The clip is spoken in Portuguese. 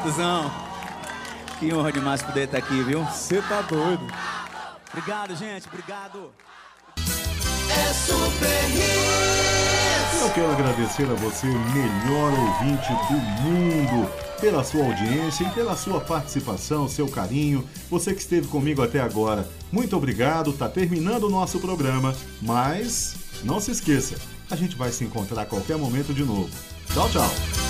Netuzão. Que honra demais poder estar aqui, viu? Você tá doido. Obrigado, gente. Obrigado. É Super Hits. Eu quero agradecer a você, melhor ouvinte do mundo, pela sua audiência e pela sua participação, seu carinho, você que esteve comigo até agora. Muito obrigado, tá terminando o nosso programa, mas não se esqueça, a gente vai se encontrar a qualquer momento de novo. Tchau, tchau.